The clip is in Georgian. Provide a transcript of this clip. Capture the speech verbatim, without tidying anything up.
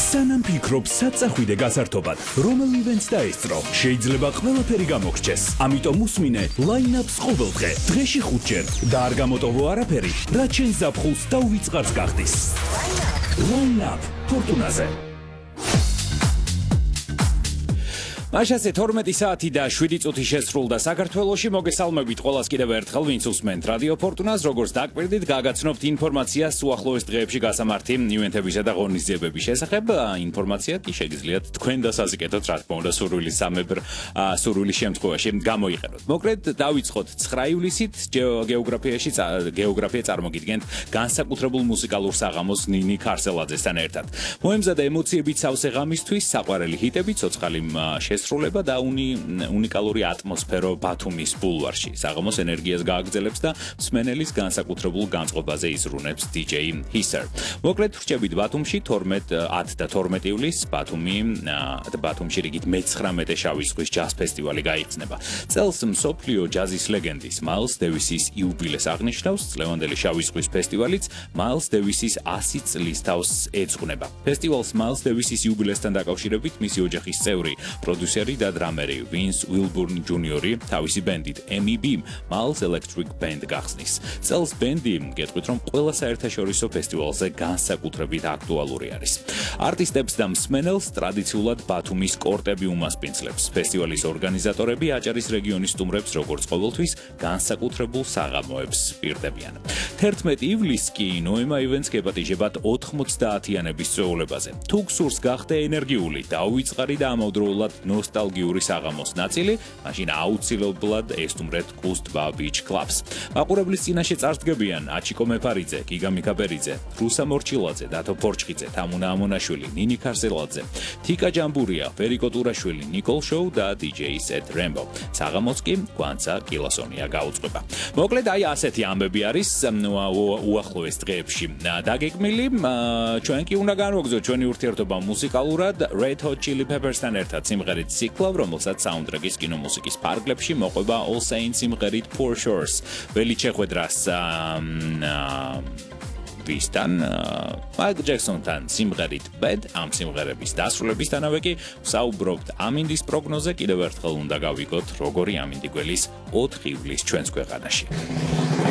სანამ ფიქრობ საწახვიდე გასართობად, რომელ ივენტს დაესწრო, შეიძლება ყველაფერი გამოგრჩეს. ამიტომ უსმინე line-up-ს ყოველდღე, დღეში ხუთჯერ და არ გამოტოვო არაფერი, რაც შენ ზაფხულს და უვიწყარს გახდის. line-up ფორტუნაზე. მაშასე თორმეტი საათი და შვიდი წუთი შესრულდა საქართველოში. მოგესალმებით ყველას კიდევ ერთხელ, ვინც უსმენთ რადიო ფორტუნას. როგორც დაკვირდით, გაგაცნობთ ინფორმაციას უახლოეს დღეებში გასამართი ივენთებისა და ღონისძიებების შესახებ. ინფორმაცია კი შეგიძლიათ თქვენ დასაზიკეთოთ, რა თქმა უნდა, სურვილის სამებრ სურვილის შემთხვევაში გამოიყენოთ. მოკლედ, დავიწყოთ ცხრა ივლისით გეოგრაფიაში გეოგრაფია წარმოგიდგენთ განსაკუთრებულ მუსიკალურ საღამოს ნინი ქარსელაძესთან ერთად. მოემზადა ემოციებით სავსე ღამისთვის, საყვარელი ჰიტები, ცოცხალი შესრულება და უნიკალური ატმოსფერო ბათუმის ბულვარში. საღამოს ენერგიას გააგრძელებს და მსმენელის განსაკუთრებულ განწყობაზე იზრუნებს დიჯეი ჰისერ. მოკლედ ვრჩებით ბათუმში ათი და თორმეტი ივლისს ბათუმი ბათუმში რიგით მეცხრამეტე შავი ზღვის ჯაზ ფესტივალი გაიხსნება. წელს მსოფლიო ჯაზის ლეგენდის მაილს დევისის იუბილეს აღნიშნავს. წლევანდელი შავი ზღვის ფესტივალიც მაილს დევისის ასი წლის თავს ეძღვნება. ფესტივალს მაილს დევისის იუბილესთან დაკავშირებით მისი ოჯახის წევრი პროდიუსერი და დრამერი ვინს უილბურნ ჯუნიორი თავისი ბენდით ემ ი ბი Miles Electric Band გახსნის. წელს ბენდი გეტყვით, რომ ყველა საერთაშორისო ფესტივალზე განსაკუთრებით აქტუალური არის. არტისტებს და მსმენელს ტრადიციულად ბათუმის კორტები უმასპინძლებს. ფესტივალის ორგანიზატორები აჭარის რეგიონის სტუმრებს როგორც ყოველთვის განსაკუთრებულ საღამოებს პირდებიან. თერთმეტი ივლისს კი ნოემა ივენტს გეპატიჟებათ ოთხმოცდაათიანების წვეულებაზე. თუ გსურს გახდე ენერგიული, დაუვიწყარი და ამავდროულად ნოსტალგიური საღამოს ნაწილი, მაშინ აუცილებლად ესტუმრეთ კუსტბა ბიჩ კლაბს. მაყურებლის წინაშე წარსდგებიან აჩიკო მეფარიძე, გიგა მიქაბერიძე, რუსა მორჩილაძე, დათო ფორჭხიძე, თამუნა ამონაშვილი, ნინი ქარსელაძე, თიკა ჯამბურია, ფერიკო ტურაშვილი, ნიკოლ შოუ და დიჯეი სეთ რემბო. საღამოს კი გვანცა კილასონია გაუძღვება. მოკლედ აი ასეთი ამბები არის უახლოეს დღეებში დაგეგმილი. ჩვენ კი უნდა განვაგრძოთ ჩვენი ურთიერთობა მუსიკალურად Red Hot Chili Peppers-თან ერთად სიმღერით Sick Love, რომელსაც საუნდტრეკის კინომუსიკის ფარგლებში მოყვება All Saints სიმღერით Poor Shores. ველი შეხვედრას ვისთან მაიკლ ჯექსონთან სიმღერით Bad, ამ სიმღერების დასრულებისთანავე კი ვსაუბრობთ ამინდის პროგნოზე. კიდევ ერთხელ უნდა გავიგოთ, როგორი ამინდი გველის ოთხი ივლისს ჩვენს ქვეყანაში.